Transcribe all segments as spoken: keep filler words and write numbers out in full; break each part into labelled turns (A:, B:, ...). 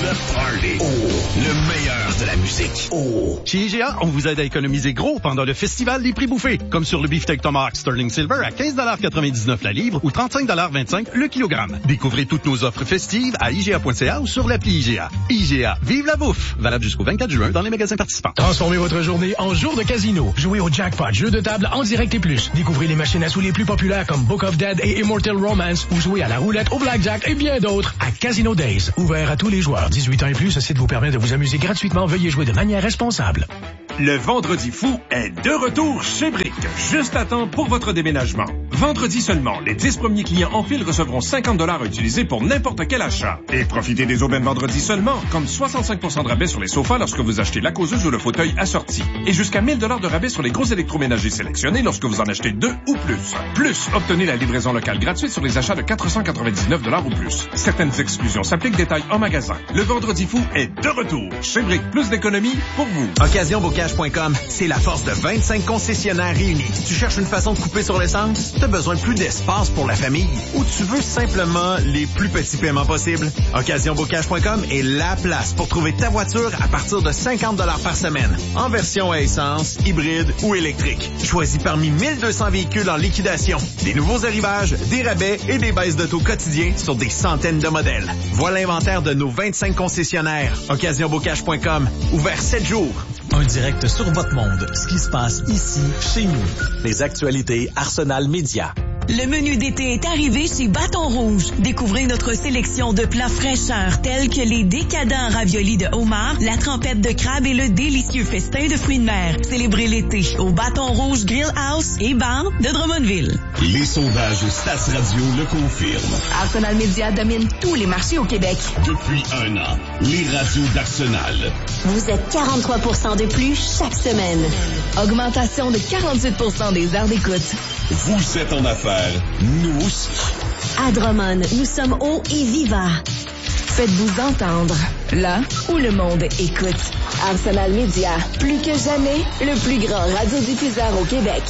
A: The Party. Oh, le meilleur de la musique. Oh.
B: Chez I G A, on vous aide à économiser gros pendant le festival des prix bouffés. Comme sur le beefsteak Tomahawk Sterling Silver à quinze quatre-vingt-dix-neuf la livre ou trente-cinq vingt-cinq le kilogramme. Découvrez toutes nos offres festives à I G A point C A ou sur l'appli I G A. I G A, vive la bouffe! Valable jusqu'au vingt-quatre juin dans les magasins participants.
C: Transformez votre journée en jour de casino. Jouez au jackpot, jeu de table en direct et plus. Découvrez les machines à sous les plus populaires comme Book of Dead et Immortal Romance ou jouez à la roulette, au blackjack et bien d'autres à Casino Days. Ouvert à tous les joueurs. dix-huit ans et plus, ce site vous permet de vous amuser gratuitement. Veuillez jouer de manière responsable.
D: Le Vendredi fou est de retour chez Brick, juste à temps pour votre déménagement. Vendredi seulement, les dix premiers clients en file recevront cinquante dollars à utiliser pour n'importe quel achat. Et profitez des aubaines vendredi seulement, comme soixante-cinq pour cent de rabais sur les sofas lorsque vous achetez la causeuse ou le fauteuil assorti. Et jusqu'à mille dollars de rabais sur les gros électroménagers sélectionnés lorsque vous en achetez deux ou plus. Plus, obtenez la livraison locale gratuite sur les achats de quatre cent quatre-vingt-dix-neuf dollars ou plus. Certaines exclusions s'appliquent, détails en magasin. Le Vendredi fou est de retour chez Brick, plus d'économie pour vous.
E: Occasion Bocage point com, c'est la force de vingt-cinq concessionnaires réunis. Tu cherches une façon de couper sur l'essence? T'as besoin de plus d'espace pour la famille? Ou tu veux simplement les plus petits paiements possibles? Occasion Bocage point com est la place pour trouver ta voiture à partir de cinquante dollars par semaine, en version à essence, hybride ou électrique. Choisis parmi mille deux cents véhicules en liquidation. Des nouveaux arrivages, des rabais et des baisses de taux quotidiens sur des centaines de modèles. Vois l'inventaire de nos vingt-cinq concessionnaires. Occasion Bocage point com, ouvert sept jours.
F: Un direct sur votre monde. Ce qui se passe ici, chez nous. Les actualités Arsenal Média.
G: Le menu d'été est arrivé chez Bâton Rouge. Découvrez notre sélection de plats fraîcheurs tels que les décadents raviolis de homard, la trempette de crabe et le délicieux festin de fruits de mer. Célébrez l'été au Bâton Rouge Grill House et Bar de Drummondville.
A: Les sondages Stats Radio le confirment.
H: Arsenal Média domine tous les marchés au Québec.
A: Depuis un an, les radios d'Arsenal.
I: Vous êtes quarante-trois pour cent de plus chaque semaine.
H: Augmentation de quarante-huit pour cent des heures d'écoute.
A: Vous êtes en affaires, nous aussi.
I: À Drummond, nous sommes hauts et vivants.
H: Faites-vous entendre, là où le monde écoute.
I: Arsenal Média, plus que jamais, le plus grand radiodiffuseur au Québec.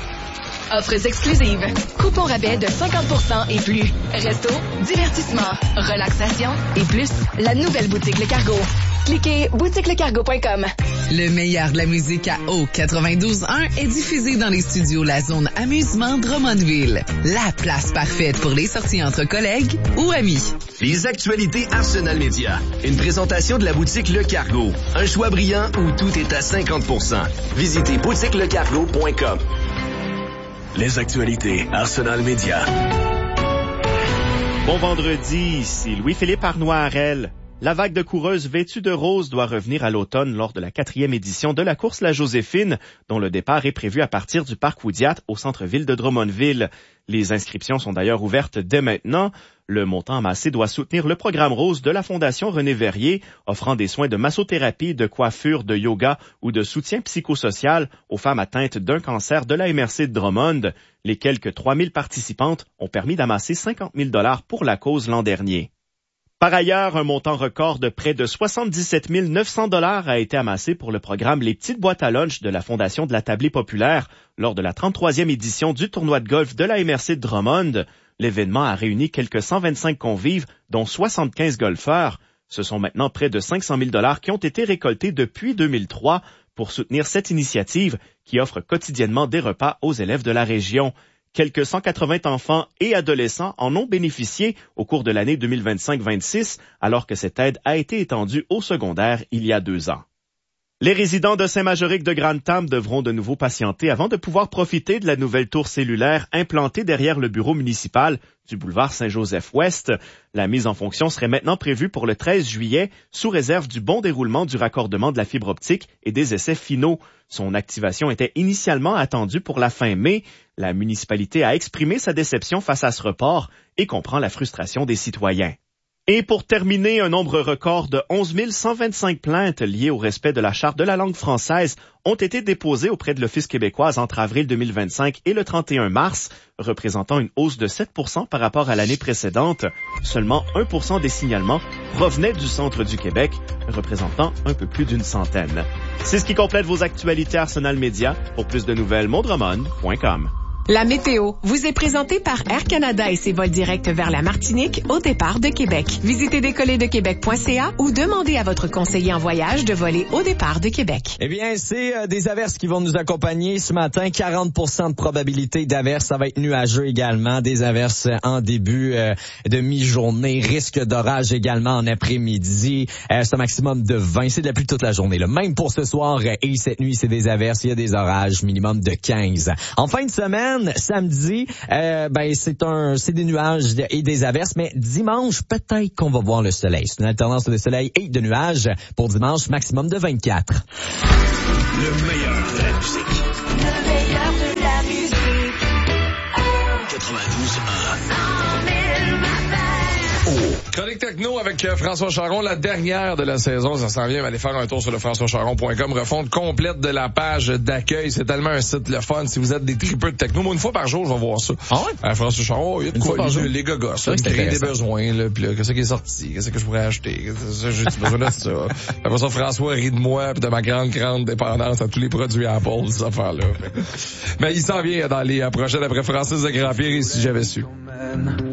H: Offres exclusives. Coupons rabais de cinquante pour cent et plus. Resto, divertissement, relaxation et plus. La nouvelle boutique Le Cargo. Cliquez boutique le cargo point com.
J: Le meilleur de la musique à Eau quatre-vingt-douze un est diffusé dans les studios La Zone Amusement Drummondville. La place parfaite pour les sorties entre collègues ou amis.
K: Les actualités Arsenal Média. Une présentation de la boutique Le Cargo. Un choix brillant où tout est à cinquante pour cent. Visitez boutique le cargo point com. Les actualités Arsenal Média.
L: Bon vendredi, ici Louis-Philippe Arnois-Harel. La vague de coureuses vêtues de rose doit revenir à l'automne lors de la quatrième édition de la course La Joséphine, dont le départ est prévu à partir du parc Oudiat au centre-ville de Drummondville. Les inscriptions sont d'ailleurs ouvertes dès maintenant. Le montant amassé doit soutenir le programme rose de la Fondation René Verrier, offrant des soins de massothérapie, de coiffure, de yoga ou de soutien psychosocial aux femmes atteintes d'un cancer de la M R C de Drummond. Les quelques trois mille participantes ont permis d'amasser cinquante mille dollars pour la cause l'an dernier. Par ailleurs, un montant record de près de soixante-dix-sept mille neuf cents dollars a été amassé pour le programme Les Petites Boîtes à lunch de la Fondation de la Tablée populaire lors de la trente-troisième édition du tournoi de golf de la M R C de Drummond. L'événement a réuni quelques cent vingt-cinq convives, dont soixante-quinze golfeurs. Ce sont maintenant près de cinq cent mille dollars qui ont été récoltés depuis deux mille trois pour soutenir cette initiative qui offre quotidiennement des repas aux élèves de la région. Quelques cent quatre-vingts enfants et adolescents en ont bénéficié au cours de l'année deux mille vingt-cinq vingt-six, alors que cette aide a été étendue au secondaire il y a deux ans. Les résidents de Saint-Majorique de Grantham devront de nouveau patienter avant de pouvoir profiter de la nouvelle tour cellulaire implantée derrière le bureau municipal du boulevard Saint-Joseph-Ouest. La mise en fonction serait maintenant prévue pour le treize juillet, sous réserve du bon déroulement du raccordement de la fibre optique et des essais finaux. Son activation était initialement attendue pour la fin mai. La municipalité a exprimé sa déception face à ce report et comprend la frustration des citoyens. Et pour terminer, un nombre record de onze mille cent vingt-cinq plaintes liées au respect de la Charte de la langue française ont été déposées auprès de l'Office québécois entre avril deux mille vingt-cinq et le trente et un mars, représentant une hausse de sept pour cent par rapport à l'année précédente. Seulement un pour cent des signalements provenaient du centre du Québec, représentant un peu plus d'une centaine. C'est ce qui complète vos actualités Arsenal Média. Pour plus de nouvelles, mondremon point com.
M: La météo vous est présentée par Air Canada et ses vols directs vers la Martinique au départ de Québec. Visitez décoller de québec point c a ou demandez à votre conseiller en voyage de voler au départ de Québec.
N: Eh bien, c'est euh, des averses qui vont nous accompagner ce matin. quarante pour cent de probabilité d'averses. Ça va être nuageux également. Des averses en début euh, de mi-journée. Risque d'orage également en après-midi. Euh, c'est un maximum de vingt. C'est de la pluie toute la journée. Là. Même pour ce soir et cette nuit, c'est des averses. Il y a des orages. Minimum de quinze. En fin de semaine, samedi, euh, ben c'est un, c'est des nuages et des averses, mais dimanche, peut-être qu'on va voir le soleil. C'est une alternance de soleil et de nuages pour dimanche, maximum de vingt-quatre.
A: Le meilleur de la musique.
O: Le meilleur de la musique.
A: quatre-vingt-douze un.
P: Chronique Techno avec François Charon, la dernière de la saison, ça s'en vient, allez faire un tour sur le françois charon point com, refonte complète de la page d'accueil, c'est tellement un site le fun, si vous êtes des tripeux de techno, moi une fois par jour je vais voir ça.
N: Ah ouais?
P: À François Charon, il y a de quoi, les, les gogos, ça, créer des besoins, là, pis là, qu'est-ce qui est sorti, qu'est-ce que je pourrais acheter, qu'est-ce j'ai besoin de ça. Après ça, François rit de moi pis de ma grande, grande dépendance à tous les produits Apple, ces affaires-là. Mais il s'en vient dans les prochaines après Francis de Grand-Pierre, et si j'avais su.